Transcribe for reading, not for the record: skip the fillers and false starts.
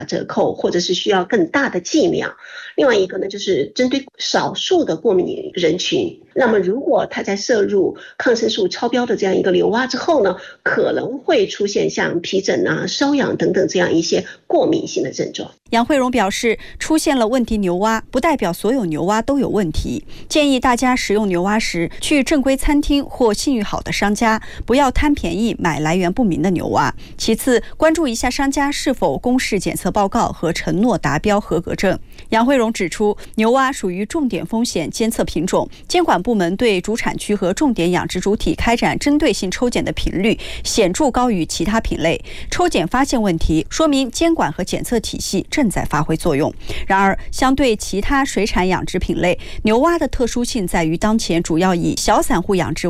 折扣，或者是需要更大的剂量。另外一个呢，就是针对少数的过敏人群，那么如果他在摄入抗生素超标的这样一个牛蛙之后呢，可能会出现像皮疹啊、瘙痒等等这样一些过敏性的症状。 杨慧荣表示，出现了问题牛蛙，不代表所有牛蛙都有问题，建议大家食用牛蛙时，去正规餐厅或信誉好的商家，不要贪便宜买来源不明的牛蛙。其次，关注一下商家是否公示检测报告和承诺达标合格证。杨慧荣指出，牛蛙属于重点风险监测品种，监管部门对主产区和重点养殖主体开展针对性抽检的频率显著高于其他品类。抽检发现问题，说明监管和检测体系正在发挥作用。然而，相对其他水产养殖品类，牛蛙的特殊性在于当前主要以小散户养殖